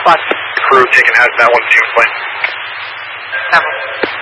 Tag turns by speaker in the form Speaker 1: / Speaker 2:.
Speaker 1: What?
Speaker 2: Crew taking hazmat 1 to plane.
Speaker 1: Several.